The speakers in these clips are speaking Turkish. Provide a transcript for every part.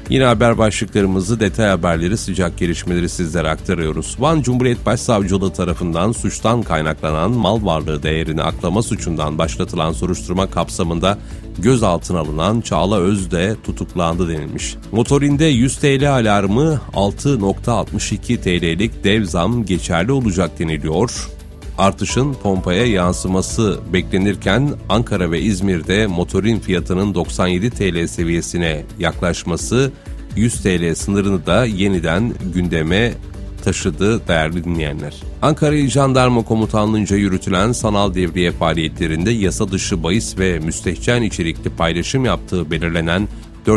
Yine haber başlıklarımızı, detay haberleri, sıcak gelişmeleri sizlere aktarıyoruz. Van Cumhuriyet Başsavcılığı tarafından suçtan kaynaklanan mal varlığı değerini aklama suçundan başlatılan soruşturma kapsamında gözaltına alınan Çağla Özde tutuklandı denilmiş. Motorinde 100 TL alarmı 6.62 TL'lik dev zam geçerli olacak deniliyor. Artışın pompaya yansıması beklenirken Ankara ve İzmir'de motorin fiyatının 97 TL seviyesine yaklaşması 100 TL sınırını da yeniden gündeme taşıdı değerli dinleyenler. Ankara İl Jandarma Komutanlığı'nca yürütülen sanal devriye faaliyetlerinde yasa dışı bahis ve müstehcen içerikli paylaşım yaptığı belirlenen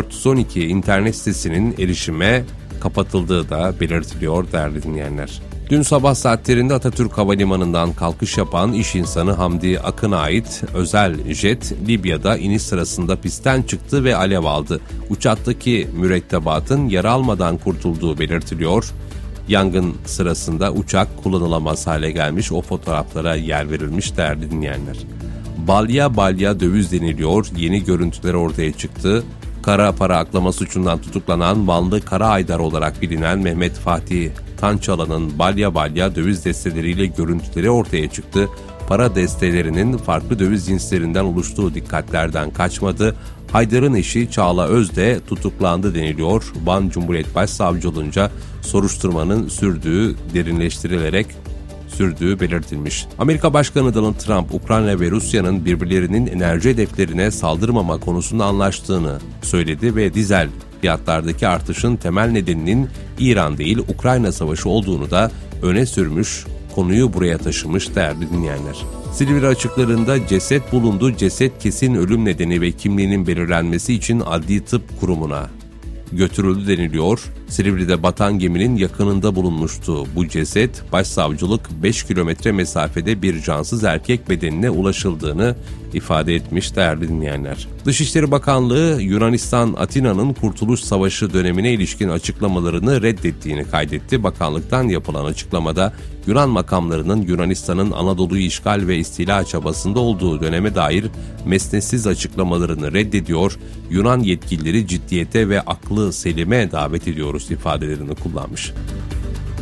412 internet sitesinin erişime kapatıldığı da belirtiliyor değerli dinleyenler. Dün sabah saatlerinde Atatürk Havalimanı'ndan kalkış yapan iş insanı Hamdi Akın'a ait özel jet Libya'da iniş sırasında pistten çıktı ve alev aldı. Uçaktaki mürettebatın yara almadan kurtulduğu belirtiliyor. Yangın sırasında uçak kullanılamaz hale gelmiş, o fotoğraflara yer verilmiş değerli dinleyenler. Balya balya döviz deniliyor, yeni görüntüler ortaya çıktı. Kara para aklama suçundan tutuklanan Vanlı Kara Aydar olarak bilinen Mehmet Fatih Tançalan'ın balya balya döviz desteleriyle görüntüleri ortaya çıktı. Para destelerinin farklı döviz cinslerinden oluştuğu dikkatlerden kaçmadı. Haydar'ın eşi Çağla Özde tutuklandı deniliyor. Van Cumhuriyet Başsavcılığınca soruşturmanın derinleştirilerek sürdüğü belirtilmiş. Amerika Başkanı Donald Trump, Ukrayna ve Rusya'nın birbirlerinin enerji hedeflerine saldırmama konusunda anlaştığını söyledi ve dizel fiyatlardaki artışın temel nedeninin İran değil Ukrayna savaşı olduğunu da öne sürmüş, konuyu buraya taşımış değerli dinleyenler. Silivri açıklarında ceset bulundu, ceset kesin ölüm nedeni ve kimliğinin belirlenmesi için Adli Tıp Kurumu'na götürüldü deniliyor. Silivri'de batan geminin yakınında bulunmuştu bu ceset. Başsavcılık 5 kilometre mesafede bir cansız erkek bedenine ulaşıldığını ifade etmiş değerli dinleyenler. Dışişleri Bakanlığı Yunanistan Atina'nın Kurtuluş Savaşı dönemine ilişkin açıklamalarını reddettiğini kaydetti. Bakanlıktan yapılan açıklamada Yunan makamlarının Yunanistan'ın Anadolu'yu işgal ve istila çabasında olduğu döneme dair mesnetsiz açıklamalarını reddediyor. Yunan yetkilileri ciddiyete ve aklı selime davet ediyoruz ifadelerini kullanmış.